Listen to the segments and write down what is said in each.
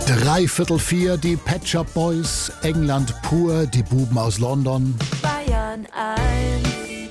3/4, die Pet Shop Boys, England pur, die Buben aus London. Bayern 1.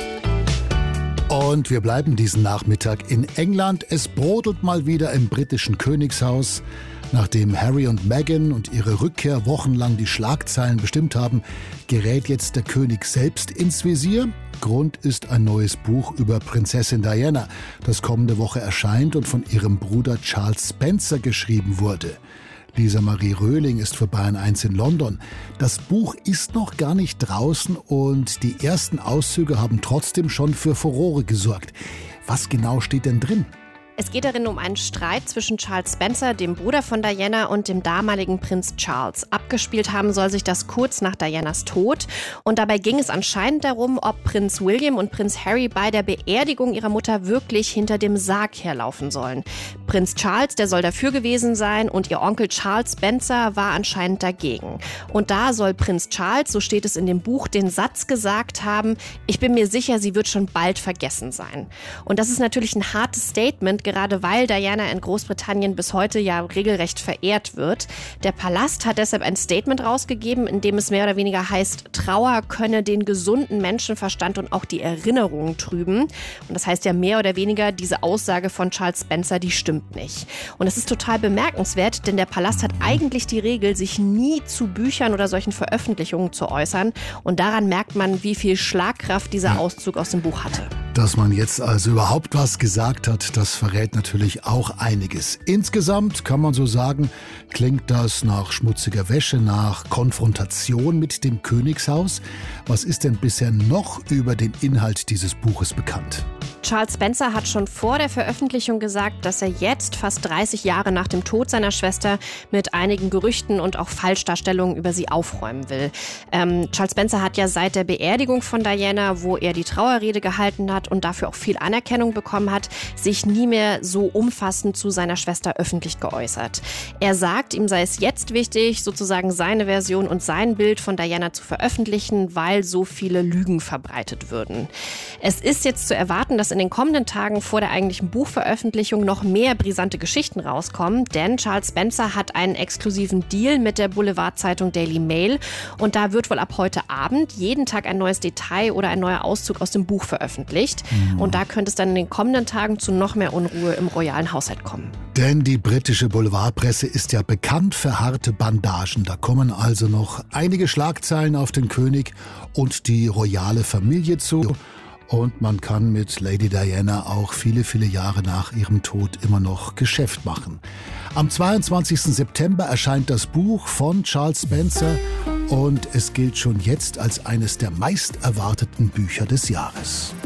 Und wir bleiben diesen Nachmittag in England. Es brodelt mal wieder im britischen Königshaus. Nachdem Harry und Meghan und ihre Rückkehr wochenlang die Schlagzeilen bestimmt haben, gerät jetzt der König selbst ins Visier. Grund ist ein neues Buch über Prinzessin Diana, das kommende Woche erscheint und von ihrem Bruder Charles Spencer geschrieben wurde. Lisa Marie Röhling ist für Bayern 1 in London. Das Buch ist noch gar nicht draußen und die ersten Auszüge haben trotzdem schon für Furore gesorgt. Was genau steht denn drin? Es geht darin um einen Streit zwischen Charles Spencer, dem Bruder von Diana, und dem damaligen Prinz Charles. Abgespielt haben soll sich das kurz nach Dianas Tod. Und dabei ging es anscheinend darum, ob Prinz William und Prinz Harry bei der Beerdigung ihrer Mutter wirklich hinter dem Sarg herlaufen sollen. Prinz Charles, der soll dafür gewesen sein, und ihr Onkel Charles Spencer war anscheinend dagegen. Und da soll Prinz Charles, so steht es in dem Buch, den Satz gesagt haben: Ich bin mir sicher, sie wird schon bald vergessen sein. Und das ist natürlich ein hartes Statement, gerade weil Diana in Großbritannien bis heute ja regelrecht verehrt wird. Der Palast hat deshalb ein Statement rausgegeben, in dem es mehr oder weniger heißt, Trauer könne den gesunden Menschenverstand und auch die Erinnerungen trüben. Und das heißt ja mehr oder weniger, diese Aussage von Charles Spencer, die stimmt nicht. Und das ist total bemerkenswert, denn der Palast hat eigentlich die Regel, sich nie zu Büchern oder solchen Veröffentlichungen zu äußern. Und daran merkt man, wie viel Schlagkraft dieser Auszug aus dem Buch hatte. Dass man jetzt also überhaupt was gesagt hat, das verrät natürlich auch einiges. Insgesamt kann man so sagen, klingt das nach schmutziger Wäsche, nach Konfrontation mit dem Königshaus. Was ist denn bisher noch über den Inhalt dieses Buches bekannt? Charles Spencer hat schon vor der Veröffentlichung gesagt, dass er jetzt, fast 30 Jahre nach dem Tod seiner Schwester, mit einigen Gerüchten und auch Falschdarstellungen über sie aufräumen will. Charles Spencer hat ja seit der Beerdigung von Diana, wo er die Trauerrede gehalten hat und dafür auch viel Anerkennung bekommen hat, sich nie mehr so umfassend zu seiner Schwester öffentlich geäußert. Er sagt, ihm sei es jetzt wichtig, sozusagen seine Version und sein Bild von Diana zu veröffentlichen, weil so viele Lügen verbreitet würden. Es ist jetzt zu erwarten, dass in den kommenden Tagen vor der eigentlichen Buchveröffentlichung noch mehr brisante Geschichten rauskommen, denn Charles Spencer hat einen exklusiven Deal mit der Boulevardzeitung Daily Mail und da wird wohl ab heute Abend jeden Tag ein neues Detail oder ein neuer Auszug aus dem Buch veröffentlicht. Und da könnte es dann in den kommenden Tagen zu noch mehr Unruhe im royalen Haushalt kommen. Denn die britische Boulevardpresse ist ja bekannt für harte Bandagen. Da kommen also noch einige Schlagzeilen auf den König und die royale Familie zu. Und man kann mit Lady Diana auch viele, viele Jahre nach ihrem Tod immer noch Geschäft machen. Am 22. September erscheint das Buch von Charles Spencer und es gilt schon jetzt als eines der meist erwarteten Bücher des Jahres.